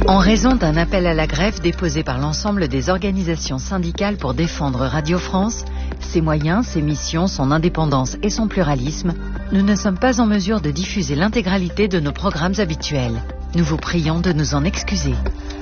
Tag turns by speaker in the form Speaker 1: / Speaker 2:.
Speaker 1: En raison d'un appel à la grève déposé par l'ensemble des organisations syndicales pour défendre Radio France, ses moyens, ses missions, son indépendance et son pluralisme, nous ne sommes pas en mesure de diffuser l'intégralité de nos programmes habituels. Nous vous prions de nous en excuser.